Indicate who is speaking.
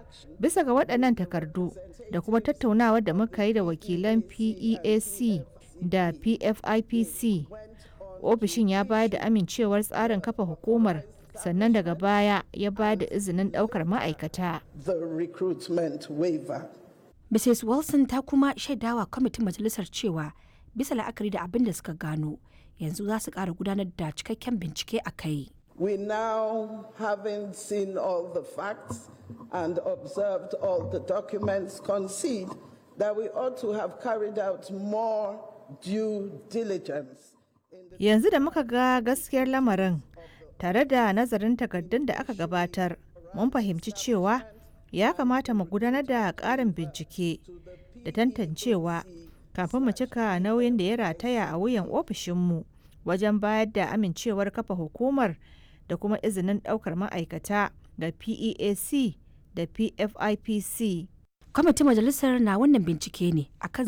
Speaker 1: Bisa ga waɗannan takardu da kuma tattaunawar da muka yi da wakilan PEAC da PFIPC, ofishin ya bayar da amincewar tsarin kafa hukumar, sannan daga baya ya ba da izinin ɗaukar ma'aikata.
Speaker 2: Mrs. Wilson ta kuma shaidawa kwamitin majalisar cewa bisa la'akari da abin da suka gano, yanzu za su ƙara gudanar da cikakken bincike a kai.
Speaker 3: We now, having seen all the facts and observed all the documents, concede that we ought to have carried out more due diligence.
Speaker 1: Yanzu da muka ga gaskiyar lamarin tare da nazarin takardun da aka gabatar, mun fahimci cewa ya kamata mu gudanar da ƙarin bincike da tantancewa kafin mu cika nauyin da ya rataya a wuyan ofishinmu wajen bayar da amincewar kafa hukumar da kuma izinin ɗaukar ma'aikata ga PEAC da PFIPC.
Speaker 2: Kwamitin majalisar na wannan bincike ne akan